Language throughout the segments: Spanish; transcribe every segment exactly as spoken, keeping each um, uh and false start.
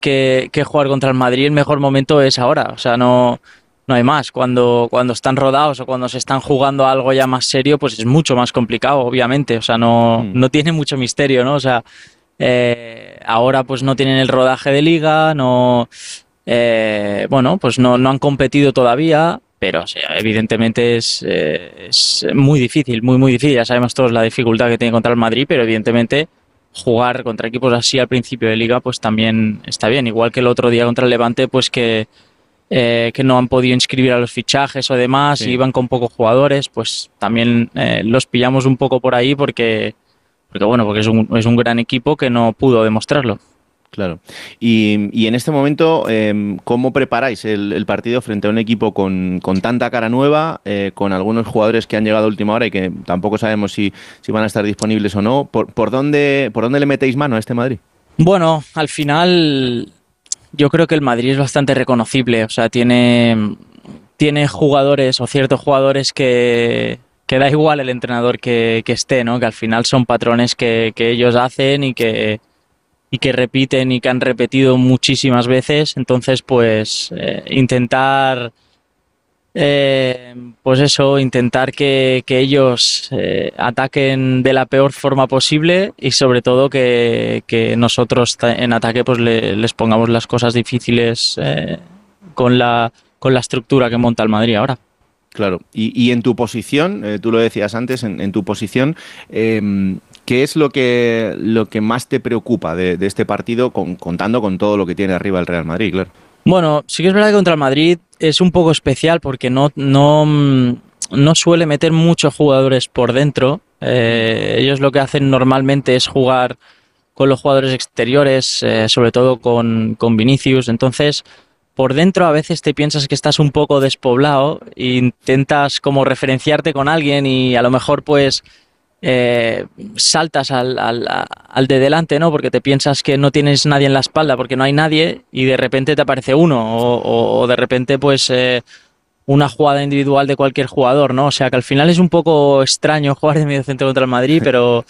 que, que jugar contra el Madrid, el mejor momento es ahora. O sea, no, no hay más. Cuando, cuando están rodados o cuando se están jugando algo ya más serio, pues es mucho más complicado, obviamente. O sea, no, Mm. no tiene mucho misterio, ¿no? O sea, eh, ahora pues no tienen el rodaje de liga, no, eh, bueno, pues no, no han competido todavía, pero o sea, evidentemente es, eh, es muy difícil, muy, muy difícil. Ya sabemos todos la dificultad que tiene contra el Madrid, pero evidentemente jugar contra equipos así al principio de liga, pues también está bien. Igual que el otro día contra el Levante, pues que, eh, que no han podido inscribir a los fichajes o demás, y Sí. iban con pocos jugadores, pues también eh, los pillamos un poco por ahí porque, porque bueno, porque es un, es un gran equipo que no pudo demostrarlo. Claro. Y, y en este momento, eh, ¿cómo preparáis el, el partido frente a un equipo con, con tanta cara nueva, eh, con algunos jugadores que han llegado a última hora y que tampoco sabemos si, si van a estar disponibles o no? ¿Por, por dónde, por dónde le metéis mano a este Madrid? Bueno, al final yo creo que el Madrid es bastante reconocible, o sea, tiene, tiene jugadores o ciertos jugadores que, que da igual el entrenador que, que esté, ¿no? Que al final son patrones que, que ellos hacen y que, y que repiten y que han repetido muchísimas veces. Entonces, pues eh, intentar, eh, pues eso, intentar que, que ellos eh, ataquen de la peor forma posible, y sobre todo que, que nosotros ta- en ataque pues le- les pongamos las cosas difíciles, eh, con la, con la estructura que monta el Madrid ahora. Claro. Y, y en tu posición, eh, tú lo decías antes, en, en tu posición, eh, ¿qué es lo que, lo que más te preocupa de, de este partido, con- contando con todo lo que tiene arriba el Real Madrid, claro? Bueno, sí que es verdad que contra el Madrid es un poco especial porque no, no, mm, no suele meter muchos jugadores por dentro. Mm. Eh, ellos lo que hacen normalmente es jugar con los jugadores exteriores, eh, sobre todo con, con Vinicius. Entonces, por dentro a veces te piensas que estás un poco despoblado e intentas como referenciarte con alguien, y a lo mejor pues eh, saltas al, al, al de delante, ¿no? Porque te piensas que no tienes nadie en la espalda, porque no hay nadie, y de repente te aparece uno, o, o, o de repente pues eh, una jugada individual de cualquier jugador, ¿no? O sea que al final es un poco extraño jugar de medio centro contra el Madrid, pero,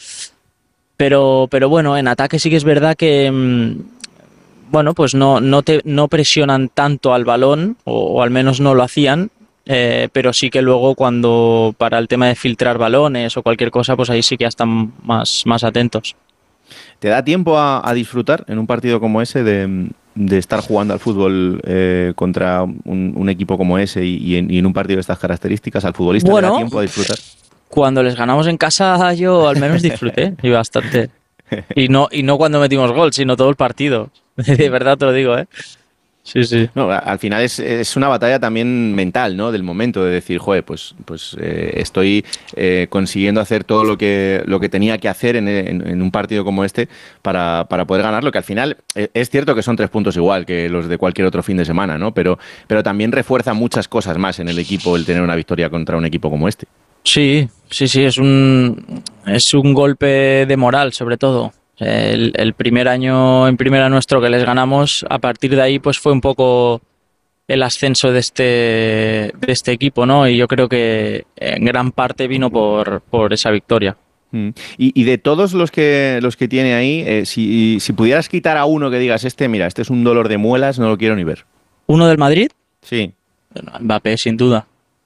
pero, pero bueno, en ataque sí que es verdad que, mm, bueno, pues no, no, te, no presionan tanto al balón, o, o al menos no lo hacían, eh, pero sí que luego cuando para el tema de filtrar balones o cualquier cosa, pues ahí sí que ya están más, más atentos. ¿Te da tiempo a, a disfrutar en un partido como ese de, de estar jugando al fútbol eh, contra un, un equipo como ese y, y en, y en un partido de estas características? ¿Al futbolista le da Bueno, tiempo a disfrutar? cuando les ganamos en casa yo al menos disfruté, y bastante. Y no, y no cuando metimos gol, sino todo el partido. De verdad te lo digo, ¿eh? Sí, sí. No, a- al final es, es una batalla también mental, ¿no? Del momento de decir, joder, pues, pues eh, estoy eh, consiguiendo hacer todo lo que, lo que tenía que hacer en, en- en un partido como este para, para poder ganarlo, que al final eh, es cierto que son tres puntos igual que los de cualquier otro fin de semana, ¿no? Pero, pero también refuerza muchas cosas más en el equipo el tener una victoria contra un equipo como este. Sí, sí, sí, es un, es un golpe de moral, sobre todo. El, el primer año en primera nuestro que les ganamos, a partir de ahí pues fue un poco el ascenso de este, de este equipo, ¿no? Y yo creo que en gran parte vino por, por esa victoria. Mm. Y, y de todos los que, los que tiene ahí, eh, si, si pudieras quitar a uno que digas, este, mira, este es un dolor de muelas, no lo quiero ni ver. ¿Uno del Madrid? Sí. Bueno, Mbappé, sin duda.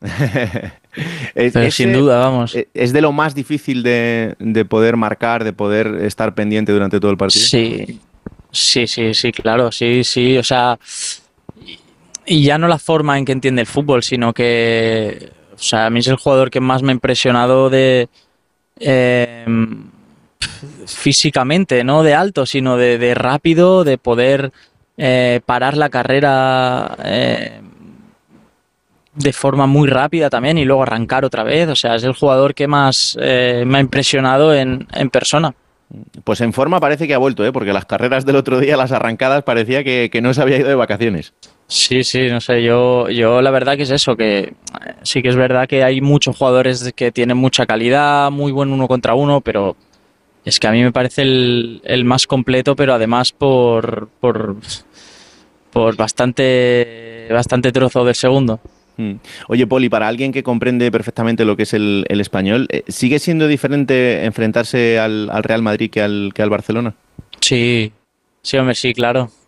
Es, Pero sin ese duda, vamos. eh, es de lo más difícil de, de poder marcar, de poder estar pendiente durante todo el partido. Sí, sí, sí, sí, claro, sí, sí. O sea, y ya no la forma en que entiende el fútbol, sino que, o sea, a mí es el jugador que más me ha impresionado de eh, físicamente, no de alto, sino de, de rápido, de poder eh, parar la carrera eh, de forma muy rápida también, y luego arrancar otra vez. O sea, es el jugador que más eh, me ha impresionado en, en persona. Pues en forma parece que ha vuelto, ¿eh? Porque las carreras del otro día, las arrancadas, parecía que, que no se había ido de vacaciones. Sí, sí, no sé, yo, yo la verdad que es eso, que eh, sí que es verdad que hay muchos jugadores que tienen mucha calidad, muy buen uno contra uno, pero es que a mí me parece el, el más completo, pero además por, por, por bastante, bastante trozo del segundo. Mm. Oye, Poli, para alguien que comprende perfectamente lo que es el, el español, eh, ¿sigue siendo diferente enfrentarse al, al Real Madrid que al, que al Barcelona? Sí, sí, hombre, sí, claro.